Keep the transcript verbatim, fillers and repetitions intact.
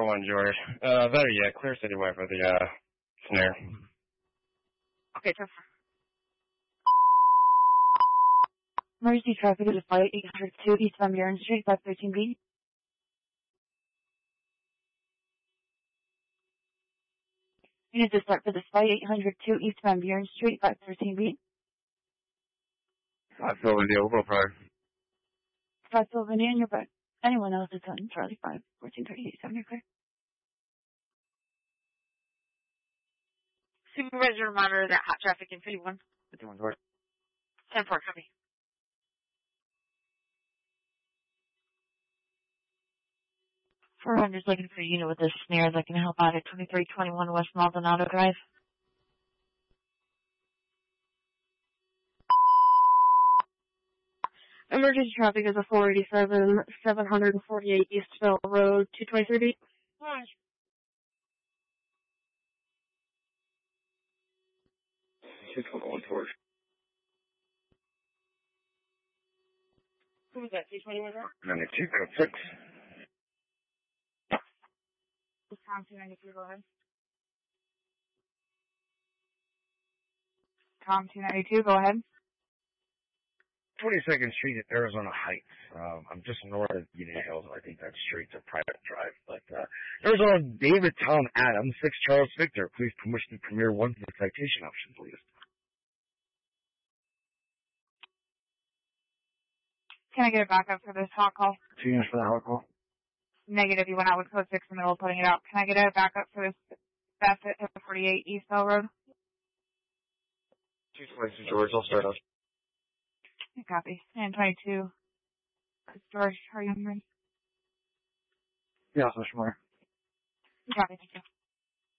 one, George. Uh, better yet, clear citywide for the, uh, snare. Okay, so emergency traffic is flight eight hundred two East Van Buren Street, five thirteen B. Unit to start for this flight eight hundred two East Van Buren Street, five thirteen B. five Philadelphia, Oval Pride. five Sylvania, and your back. Anyone else is on Charlie five, fourteen thirty-eight, seven, you're clear. Supervisor monitor that hot traffic in fifty-one. fifty-one, George. ten four, copy. four hundred is looking for a unit with a snare that can help out at twenty-three twenty-one West Maldonado Drive. Emergency traffic is a four eighty-seven, seven forty-eight Eastville Road, two twenty-three B. six one one, George. Who was that, two twenty-one? ninety-two, code six. Tom two ninety-two, go ahead. Tom two ninety-two, go ahead. twenty-second Street at Arizona Heights. Um, I'm just north of Union Hills. I think that street's a private drive. But, uh, Arizona David Tom Adams, six Charles Victor. Please permission to Premier one for the citation option, please. Can I get a backup for this hot call? Two units for the hot call. Negative, you went out with code six in the middle of putting it out. Can I get a backup for this Bassett forty-eight Eastville Road? Two twenty-two, George. I'll start off. Copy. And twenty-two. George, are you ready? Yeah, so much more. Copy, thank you.